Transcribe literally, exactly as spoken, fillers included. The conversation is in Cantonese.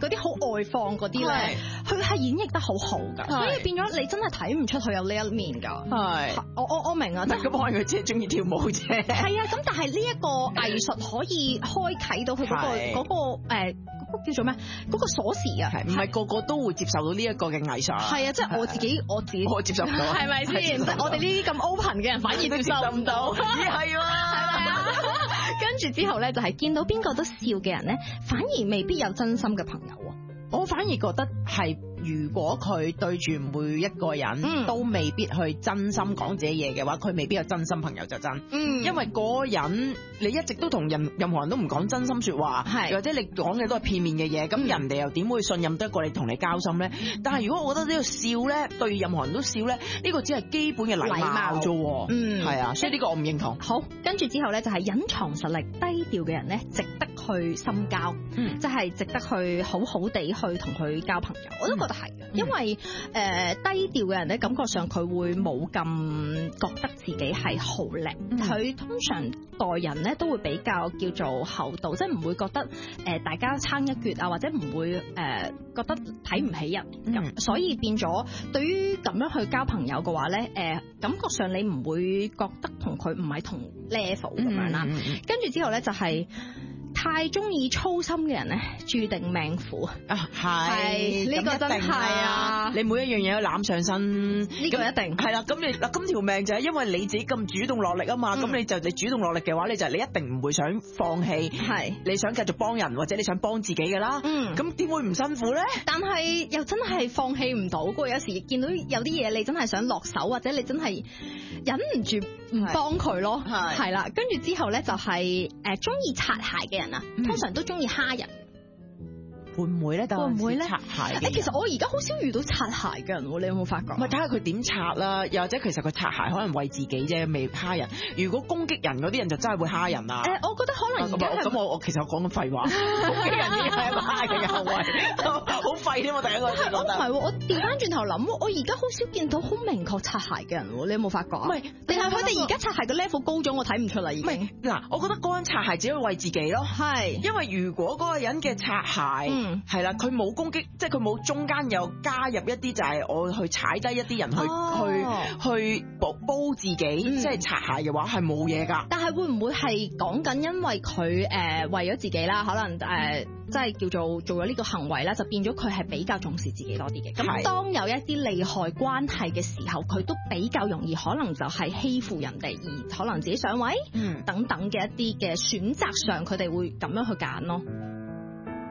嗰啲好外放嗰啲咧，佢係演繹得好好㗎，所以變咗你真係睇唔出佢有呢一面㗎。係，我我我明啊，即係咁可能佢只係中意跳舞啫。 係啊，咁但係呢一個藝術可以開啟到佢嗰個嗰個誒嗰個叫做咩？嗰個鎖匙啊， 唔係個個都會接受到呢一個嘅藝術。 係啊，即係我自己我自己我接受唔到， 係咪先？即係我哋呢啲咁 open 嘅人反而接受唔到。 咦係喎，係咪啊？ 跟住之後咧，就係見到邊個都笑嘅人咧，反而未必有真心嘅朋友啊。 我反而覺得係，如果佢對住每一個人、嗯、都未必去真心講自己嘢嘅話，佢未必有真心朋友就真。嗯，因為嗰個人你一直都同任任何人都唔講真心說話，係或者你講嘅都係片面嘅嘢，咁、嗯、人哋又點會信任得過你同你交心咧？但係如果我覺得呢個笑咧，對任何人都笑咧，呢、呢個只係基本嘅禮貌啫。嗯，係啊，所以呢個我唔認同。 好，跟住之後咧就係隱藏實力低調嘅人咧，值得去深交，嗯，即係值得去好好地去同佢交朋友。我都覺得係嘅，因為誒、呃、低調嘅人咧，感覺上佢會冇咁覺得自己係好叻，佢、嗯、通常待人咧都會比較叫做厚道，即係唔會覺得誒、呃、大家撐一橛啊，或者唔會誒、呃、覺得睇唔起人咁、嗯，所以變咗對於咁樣去交朋友嘅話咧，誒、呃、感覺上你唔會覺得同佢唔係同 level 咁樣啦。跟住之後咧就係、是。太中意操心嘅人咧，注定命苦啊！係呢、這個真係啊！ 你每一樣嘢都攬上身，呢、 這個一定係啦。咁你嗱，咁條命就係因為你自己咁主動落力啊嘛。咁、嗯、你就你主動落力嘅話，你就你一定唔會想放棄，係你想繼續幫人或者你想幫自己噶啦。嗯，咁點會唔辛苦咧？ 但係又真係放棄唔到噶。有時見到有啲嘢，你真係想落手，或者你真係忍唔住唔幫佢咯。係係啦，跟住之後咧就係誒中意擦鞋嘅人。通常都中意蝦人， 會唔會咧？會唔會咧？擦鞋誒，其實我而家好少遇到擦鞋嘅人，你有冇發覺？ 唔係睇下佢點擦啦，又或者其實佢擦鞋可能為自己啫，未蝦人。如果攻擊人嗰啲人就真係會蝦人啊！誒、 呃，我覺得可能而家咁我我其實我講緊廢話，攻擊人已經係一個蝦人嘅行為，好廢添。我第一個覺得我唔係，我調翻轉頭諗，我而家好少見到好明確擦鞋嘅人，你有冇發覺啊？唔係，定係佢哋而家擦鞋嘅 level 高咗，我睇唔出嚟已經。 嗱，我覺得嗰個人擦鞋只可以為自己咯，係，因為如果嗰個人嘅擦鞋係啦，佢、嗯、冇攻擊，即係佢冇中間又加入一啲就係我去踩低一啲人去、哦、去去煲煲自己，嗯、即係擦鞋嘅話係冇嘢㗎。 但係會唔會係講緊因為佢誒、呃、為咗自己啦，可能誒、呃、即係叫做做咗呢個行為啦，就變咗佢係比較重視自己多啲嘅。咁當有一啲利害關係嘅時候，佢都比較容易可能就係欺負人哋，而可能自己上位、嗯、等等嘅一啲嘅選擇上，佢哋會咁樣去揀咯。